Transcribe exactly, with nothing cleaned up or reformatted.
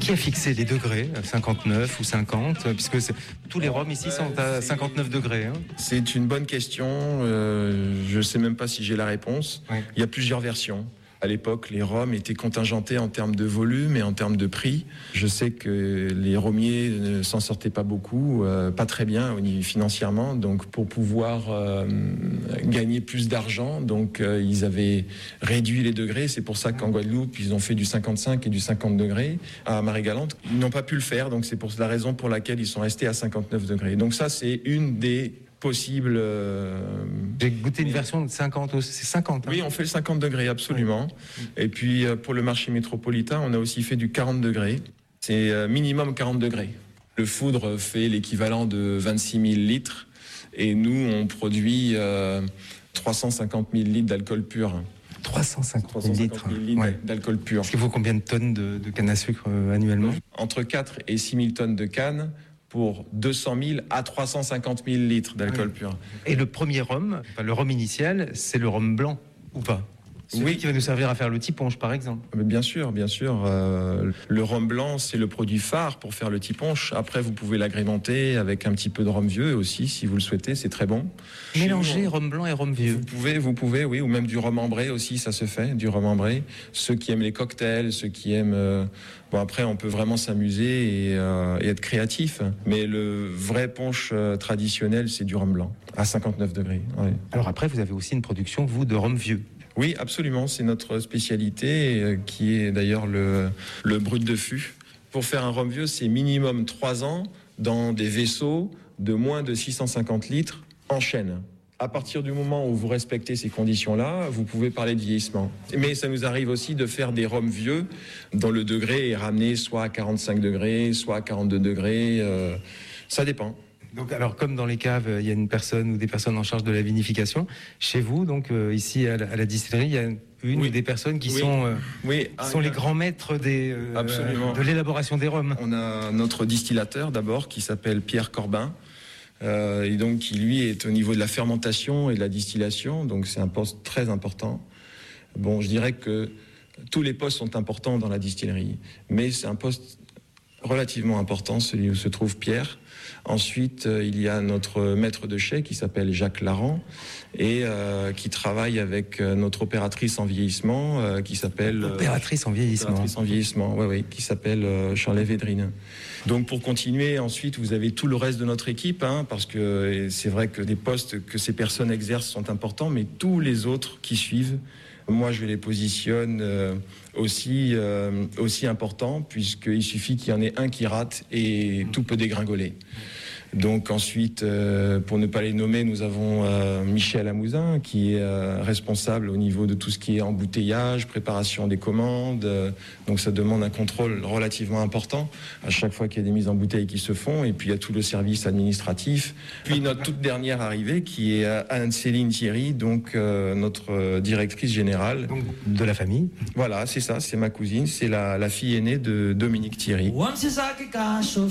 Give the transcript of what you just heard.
qui a fixé les degrés, cinquante-neuf ou cinquante, puisque tous les rhums ici sont à cinquante-neuf degrés. Hein. C'est une bonne question. Euh, je ne sais même pas si j'ai la réponse. Oui. Il y a plusieurs versions. À l'époque, les rhums étaient contingentés en termes de volume et en termes de prix. Je sais que les rhummiers ne s'en sortaient pas beaucoup, euh, pas très bien financièrement. Donc, pour pouvoir euh, gagner plus d'argent, donc euh, ils avaient réduit les degrés. C'est pour ça qu'en Guadeloupe, ils ont fait du cinquante-cinq et du cinquante degrés. À Marie-Galante, ils n'ont pas pu le faire. Donc, c'est pour la raison pour laquelle ils sont restés à cinquante-neuf degrés. Donc, ça, c'est une des possible. Euh... J'ai goûté une version de cinquante, c'est cinquante. Hein. Oui, on fait le cinquante degrés, absolument. Oui. Et puis, pour le marché métropolitain, on a aussi fait du quarante degrés. C'est minimum quarante degrés. Le foudre fait l'équivalent de vingt-six mille litres. Et nous, on produit euh, trois cent cinquante mille litres d'alcool pur. trois cent cinquante mille litres, litres ouais. d'alcool pur. Est-ce qu'il faut combien de tonnes de, de canne à sucre euh, annuellement ? Entre quatre et six mille tonnes de canne, pour deux cent mille à trois cent cinquante mille litres d'alcool oui. pur. Et le premier rhum, enfin le rhum initial, c'est le rhum blanc, ou pas ? Celui oui. qui va nous servir à faire le tiponche, par exemple. Mais bien sûr, bien sûr. Euh, le rhum blanc, c'est le produit phare pour faire le tiponche. Après, vous pouvez l'agrémenter avec un petit peu de rhum vieux aussi, si vous le souhaitez. C'est très bon. Mélanger rhum blanc et rhum vieux. Vous pouvez, vous pouvez, oui, ou même du rhum ambré aussi, ça se fait, du rhum ambré. Ceux qui aiment les cocktails, ceux qui aiment. Euh... Bon, après, on peut vraiment s'amuser et, euh, et être créatif. Mais le vrai punch euh, traditionnel, c'est du rhum blanc à cinquante-neuf degrés. Ouais. Alors après, vous avez aussi une production, vous, de rhum vieux. Oui, absolument. C'est notre spécialité, euh, qui est d'ailleurs le, le brut de fût. Pour faire un rhum vieux, c'est minimum trois ans dans des vaisseaux de moins de six cent cinquante litres en chêne. À partir du moment où vous respectez ces conditions-là, vous pouvez parler de vieillissement. Mais ça nous arrive aussi de faire des rhums vieux dont le degré est ramené soit à quarante-cinq degrés, soit à quarante-deux degrés. Euh, ça dépend. Donc, alors, comme dans les caves, il y a une personne ou des personnes en charge de la vinification. Chez vous, donc euh, ici à la, à la distillerie, il y a une oui. ou des personnes qui oui. sont, euh, oui. qui sont ah, les grands maîtres des, euh, Absolument. de l'élaboration des rhums. On a notre distillateur d'abord qui s'appelle Pierre Corbin. Euh, et donc qui lui est au niveau de la fermentation et de la distillation, donc c'est un poste très important. Bon, je dirais que tous les postes sont importants dans la distillerie, mais c'est un poste relativement important, celui où se trouve Pierre. Ensuite, euh, il y a notre maître de chai qui s'appelle Jacques Laran et euh, qui travaille avec euh, notre opératrice en vieillissement euh, qui s'appelle... Euh, opératrice en vieillissement. Opératrice en vieillissement, oui, oui, qui s'appelle euh, Charles Védrine. Donc pour continuer, ensuite, vous avez tout le reste de notre équipe, hein, parce que c'est vrai que des postes que ces personnes exercent sont importants, mais tous les autres qui suivent, moi je les positionne euh, aussi, euh, aussi importants, puisqu'il suffit qu'il y en ait un qui rate et tout peut dégringoler. Donc ensuite, euh, pour ne pas les nommer, nous avons euh, Michel Amouzin qui est euh, responsable au niveau de tout ce qui est embouteillage, préparation des commandes. Euh, donc ça demande un contrôle relativement important à chaque fois qu'il y a des mises en bouteille qui se font. Et puis il y a tout le service administratif. Puis notre toute dernière arrivée qui est Anne-Céline Thierry, donc euh, notre directrice générale. Donc, de la famille. Voilà, c'est ça, c'est ma cousine, c'est la, la fille aînée de Dominique Thierry.